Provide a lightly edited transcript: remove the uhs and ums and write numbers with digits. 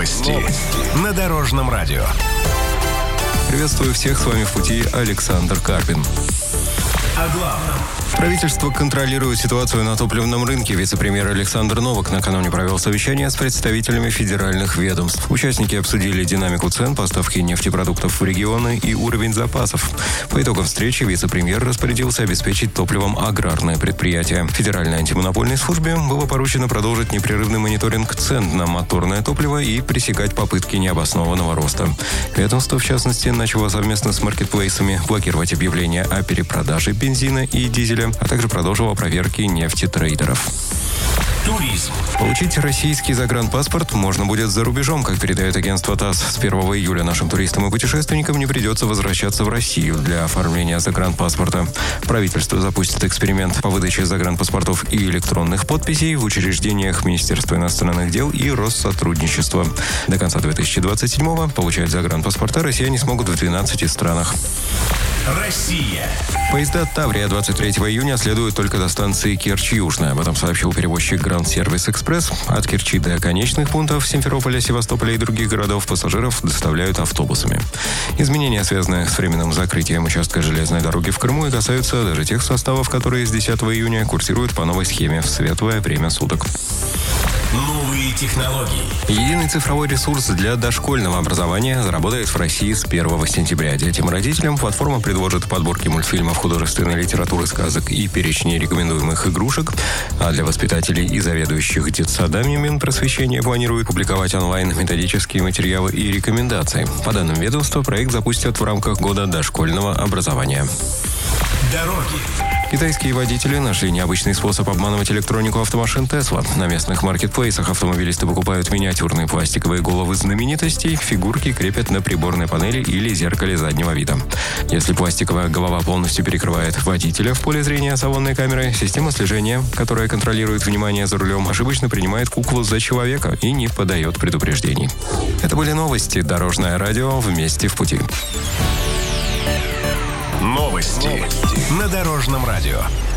Новости на Дорожном радио. Приветствую всех, с вами в пути Александр Карпин. О главном. Правительство контролирует ситуацию на топливном рынке. Вице-премьер Александр Новак накануне провел совещание с представителями федеральных ведомств. Участники обсудили динамику цен, поставки нефтепродуктов в регионы и уровень запасов. По итогам встречи вице-премьер распорядился обеспечить топливом аграрное предприятие. Федеральной антимонопольной службе было поручено продолжить непрерывный мониторинг цен на моторное топливо и пресекать попытки необоснованного роста. Ведомство, в частности, начало совместно с маркетплейсами блокировать объявления о перепродаже бензина и дизеля, а также продолжила проверки нефтетрейдеров. Туризм. Получить российский загранпаспорт можно будет за рубежом, как передает агентство ТАСС. С 1 июля нашим туристам и путешественникам не придется возвращаться в Россию для оформления загранпаспорта. Правительство запустит эксперимент по выдаче загранпаспортов и электронных подписей в учреждениях Министерства иностранных дел и Россотрудничества. До конца 2027-го получать загранпаспорта россияне смогут в 12 странах. Россия. Поезда «Таврия» 23 июня следуют только до станции Керчь-Южная. Об этом сообщил перевозчик Гранд Сервис Экспресс. От Керчи до конечных пунктов Симферополя, Севастополя и других городов пассажиров доставляют автобусами. Изменения, связанные с временным закрытием участка железной дороги в Крыму, и касаются даже тех составов, которые с 10 июня курсируют по новой схеме в светлое время суток. Новые технологии. Единый цифровой ресурс для дошкольного образования заработает в России с 1 сентября. Детям и родителям платформа предложит подборки мультфильмов, художественной литературы, сказок и перечни рекомендуемых игрушек. А для воспитателей и заведующих детсадами Минпросвещения планирует публиковать онлайн методические материалы и рекомендации. По данным ведомства, проект запустят в рамках года дошкольного образования. Дороги. Китайские водители нашли необычный способ обманывать электронику автомашин Tesla. На местных маркетплейсах автомобилисты покупают миниатюрные пластиковые головы знаменитостей, фигурки крепят на приборной панели или зеркале заднего вида. Если пластиковая голова полностью перекрывает водителя в поле зрения салонной камеры, система слежения, которая контролирует внимание за рулем, ошибочно принимает куклу за человека и не подает предупреждений. Это были новости. Дорожное радио. Вместе в пути. Новости на Дорожном радио.